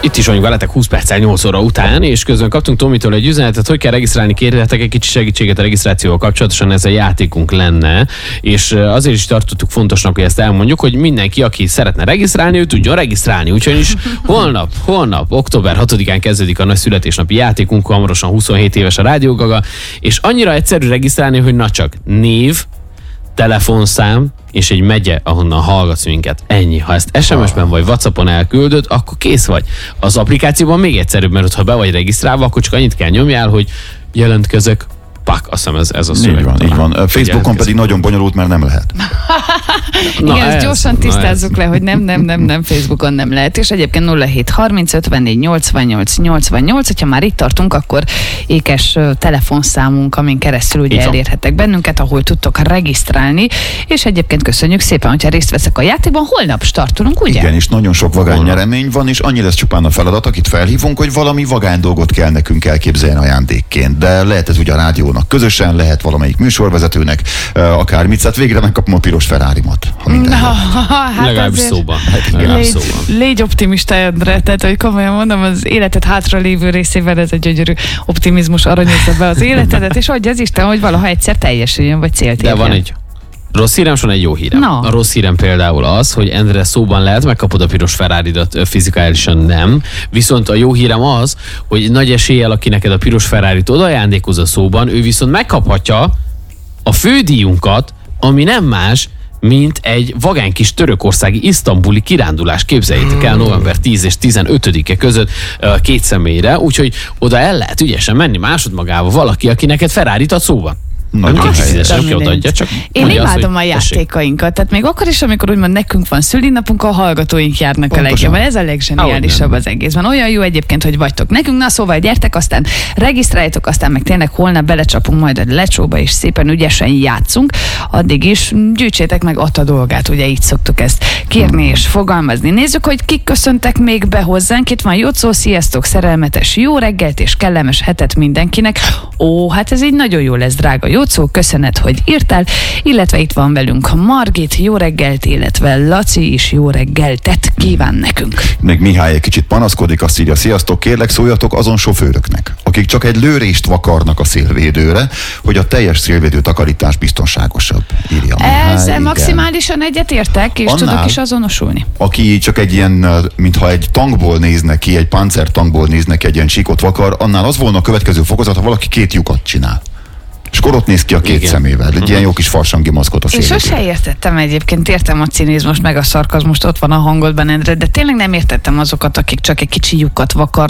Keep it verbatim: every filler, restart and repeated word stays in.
Itt is vagyunk veletek húsz perccel nyolc óra után, és közben kaptunk Tomitól egy üzenetet, hogy kell regisztrálni, kérhetek egy kicsi segítséget a regisztrációval kapcsolatosan, ez a játékunk lenne, és azért is tartottuk fontosnak, hogy ezt elmondjuk, hogy mindenki, aki szeretne regisztrálni, ő tudjon regisztrálni, úgyhogy holnap, holnap, október hatodikán kezdődik a nagy születésnapi játékunk, hamarosan huszonhét éves a Rádió Gaga, és annyira egyszerű regisztrálni, hogy na csak név, telefonszám és egy megye, ahonnan hallgatsz minket. Ennyi. Ha ezt es em es-ben vagy WhatsAppon elküldöd, akkor kész vagy. Az applikációban még egyszerűbb, mert ha be vagy regisztrálva, akkor csak annyit kell nyomjál, hogy jelentkezek. Pak, azt hiszem ez, ez a szöveg. Így van, így van. Facebookon pedig nagyon bonyolult, mert nem lehet. Na, igen, ezt gyorsan tisztázzuk le, hogy nem, nem, nem, nem, Facebookon nem lehet. És egyébként nulla hét harminc ötvennégy nyolcvannyolc nyolcvannyolc, hogyha már itt tartunk, akkor ékes telefonszámunk, amin keresztül ugye elérhetek bennünket, ahol tudtok regisztrálni, és egyébként köszönjük szépen, hogyha részt veszek a játékban. Holnap startolunk, ugye? Igen, és nagyon sok vagány nyeremény van, és annyi lesz csupán a feladat, akit felhívunk, hogy valami vagány dolgot kell nekünk elképzelni ajándékként. De lehet ez ugye a rádiónak közösen, lehet valamelyik műsorvezetőnek, akármit, szóval végre megkapom a piros Ferrari-mat, ha minden. Na, hát legalábbis szóban. Legalábbis légy, szóban. légy optimista, Endre, tehát hogy komolyan mondom, az életed hátra lévő részében ez egy gyönyörű optimizmus aranyozza be az életedet, és adja az Isten, hogy valaha egyszer teljesüljön, vagy célt érjen. De van egy rossz hírem, és van egy jó hírem. No. A rossz hírem például az, hogy Endre szóban lehet, megkapod a piros Ferrari-dat, fizikálisan nem. Viszont a jó hírem az, hogy nagy eséllyel, aki neked a piros Ferrari-t oda ajándékozza szóban, ő viszont megkaphatja a fődíjunkat, ami nem más, mint egy vagány kis törökországi isztambuli kirándulás. Képzeljétek el, november tíz és tizenötödike között két személyre, úgyhogy oda el lehet ügyesen menni másodmagával valaki, aki neked Ferrari-t ad szóban. Nagyon helyes. Odaadja, csak Én imádom az, a játékainkat, tehát még akkor is, amikor úgymond nekünk van szülinapunk, a hallgatóink járnak Pontosan. a legjobban. Ez a leggeniálisabb az egészben. Olyan jó egyébként, hogy vagytok nekünk, na szóval gyertek, aztán regisztráljatok, aztán meg tényleg holnap belecsapunk majd a lecsóba, és szépen ügyesen játszunk. Addig is gyűjtsétek meg Atta dolgát, ugye így szoktuk ezt kérni és fogalmazni. Nézzük, hogy kik köszöntek még be hozzánk. Itt van Jocó, sziasztok, szerelmetes jó reggelt és kellemes hetet mindenkinek. Ó, hát ez így nagyon jó lesz, drága Jocó, köszönet, hogy írtál, illetve itt van velünk Margit, jó reggelt, illetve Laci is jó reggeltet kíván nekünk. Meg Mihály egy kicsit panaszkodik, azt írja, sziasztok, kérlek szóljatok azon sofőröknek, akik csak egy lőrést vakarnak a szélvédőre, hogy a teljes szélvédő takarítás biztonságosabb, írja Mihály. Ezzel maximálisan egyet értek, és Annál, tudok is azonosulni. Aki csak egy ilyen, mintha egy tankból nézne ki, egy pancertankból nézne ki, egy ilyen csíkot vakar, annál az volna a következő fokozat, ha valaki két lyukat csinál. És akkor ott néz ki a két Igen. szemével. Egy uh-huh. ilyen jó kis farsangi maszkot a szélvédőre. És sose értettem egyébként, értem a cinizmust, meg a szarkazmust, ott van a hangodban, Endre, de tényleg nem értettem azokat, akik csak egy kicsi lyukat vakar